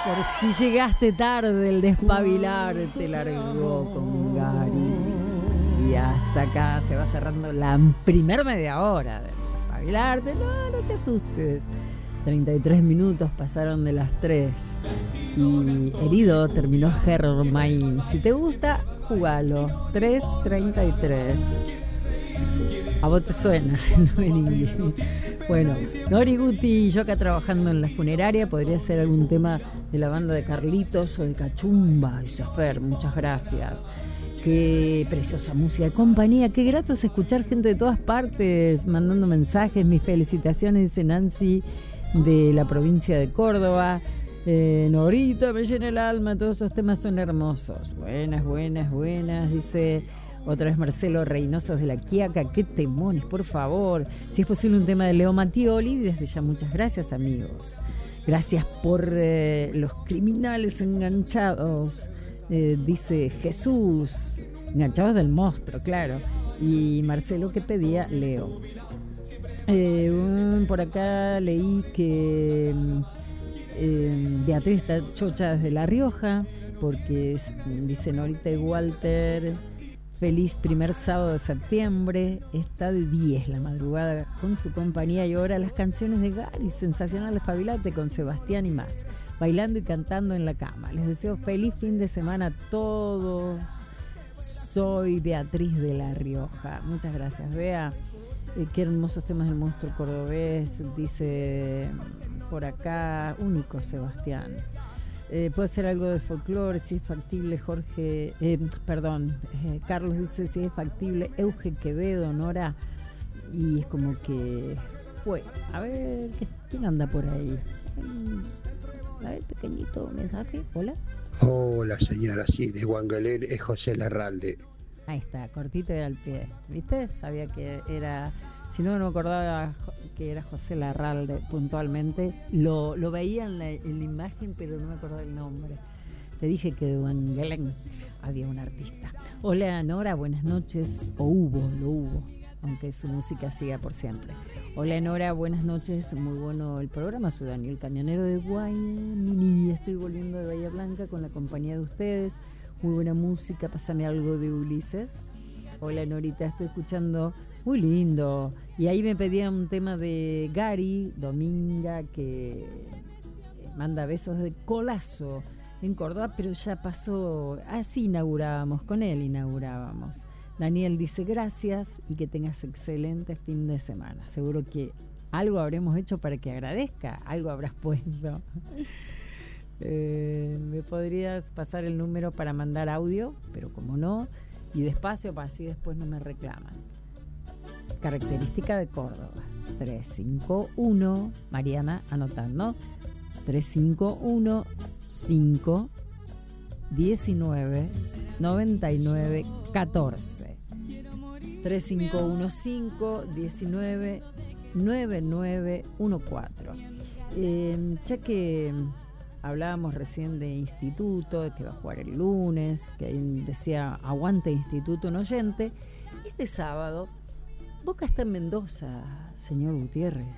Por si llegaste tarde, el despabilar te largó con Gary. Y hasta acá se va cerrando la primera media hora del despabilarte. No te asustes. 33 minutos pasaron de las 3. Y herido terminó Germain. Si te gusta, jugalo. 3:33. A vos te suena, no Merengue. Bueno, Nori Guti, yo acá trabajando en la funeraria, podría ser algún tema de la banda de Carlitos o de Cachumba y Sofer, muchas gracias. Qué preciosa música de compañía, qué grato es escuchar gente de todas partes mandando mensajes, mis felicitaciones, dice Nancy de la provincia de Córdoba. Norita, me llena el alma, todos esos temas son hermosos. Buenas, dice... Otra vez Marcelo Reynoso de la Quiaca, qué temones, por favor. Si es posible un tema de Leo Mattioli, desde ya muchas gracias, amigos. Gracias por los criminales enganchados, dice Jesús. Enganchados del monstruo, claro. Y Marcelo que pedía Leo. Por acá leí que Beatriz está chocha desde La Rioja, porque dice Norita y Walter... Feliz primer sábado de septiembre, está de 10 la madrugada con su compañía y ahora las canciones de Gary, sensacional despabilate con Sebastián y más, bailando y cantando en la cama. Les deseo feliz fin de semana a todos. Soy Beatriz de La Rioja. Muchas gracias, Bea. Qué hermosos temas del monstruo cordobés, dice por acá, único Sebastián. Puede ser algo de folclore, si es factible, Jorge, Carlos dice si es factible, Euge Quevedo, Nora, y es como que fue, a ver, ¿quién anda por ahí? A ver, pequeñito mensaje, hola. Hola señora, sí, de Guangalén es José Larralde. Ahí está, cortito y al pie, ¿viste? Sabía que era... Si no me acordaba que era José Larralde puntualmente. Lo veía en la imagen, pero no me acordaba el nombre. Te dije que de Wangelén había un artista. Hola Nora, buenas noches. Lo hubo, aunque su música siga por siempre. Hola Nora, buenas noches. Muy bueno el programa. Soy Daniel Cañonero de Guaymini. Estoy volviendo de Bahía Blanca con la compañía de ustedes. Muy buena música. Pásame algo de Ulises. Hola Norita, estoy escuchando... Muy lindo. Y ahí me pedían un tema de Gary Dominga, que manda besos de Colazo en Córdoba, pero ya pasó. Así con él inaugurábamos. Daniel dice gracias y que tengas excelente fin de semana. Seguro que algo habremos hecho para que agradezca, algo habrás puesto. ¿Me podrías pasar el número para mandar audio? Pero como no, y despacio para así después no me reclaman. Característica de Córdoba 351, Mariana anotando 351 5 19 99 14 351 5 19 99 14. Ya que hablábamos recién de Instituto, de que va a jugar el lunes, que decía aguante Instituto un oyente, este sábado Boca está en Mendoza, señor Gutiérrez.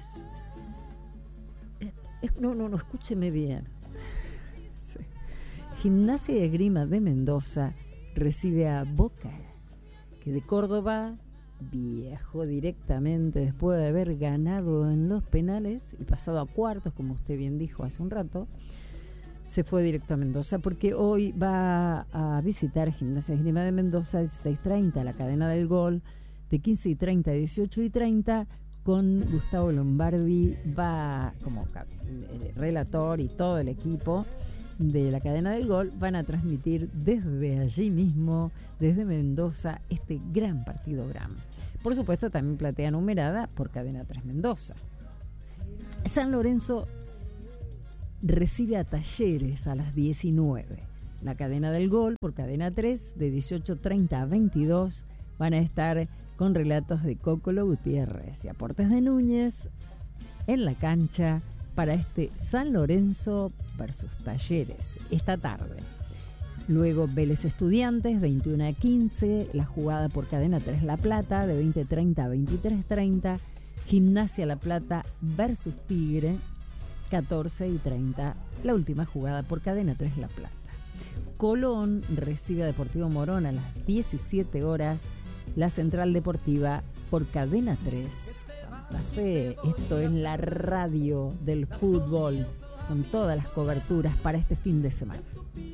No, escúcheme bien. Sí. Gimnasia y Esgrima de Mendoza recibe a Boca, que de Córdoba viajó directamente después de haber ganado en los penales y pasado a cuartos, como usted bien dijo hace un rato. Se fue directo a Mendoza porque hoy va a visitar Gimnasia y Esgrima de Mendoza a 16:30, la cadena del gol. De 15:30 a 18:30 con Gustavo Lombardi, va como relator y todo el equipo de la cadena del gol van a transmitir desde allí mismo, desde Mendoza, este gran partido Gram. Por supuesto también platea numerada por Cadena 3 Mendoza. San Lorenzo recibe a Talleres a las 19. La cadena del gol por Cadena 3 de 18:30 a 22 van a estar con relatos de Cócolo Gutiérrez y aportes de Núñez en la cancha para este San Lorenzo versus Talleres esta tarde. Luego Vélez Estudiantes 21 a 15, la jugada por Cadena 3 La Plata de 20:30 a 23:30, Gimnasia La Plata versus Tigre 14:30, la última jugada por Cadena 3 La Plata. Colón recibe a Deportivo Morón a las 17 horas, la Central Deportiva por Cadena 3 Santa Fe. Esto es la radio del fútbol, con todas las coberturas para este fin de semana.